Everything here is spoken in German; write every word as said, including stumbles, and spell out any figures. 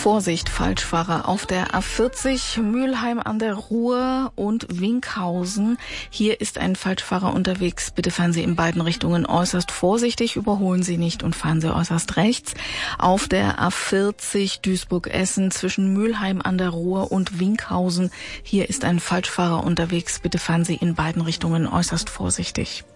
Vorsicht, Falschfahrer auf der A vierzig, Mülheim an der Ruhr und Winkhausen. Hier ist ein Falschfahrer unterwegs. Bitte fahren Sie in beiden Richtungen äußerst vorsichtig, überholen Sie nicht und fahren Sie äußerst rechts. Auf der A vierzig Duisburg-Essen zwischen Mülheim an der Ruhr und Winkhausen. Hier ist ein Falschfahrer unterwegs. Bitte fahren Sie in beiden Richtungen äußerst vorsichtig.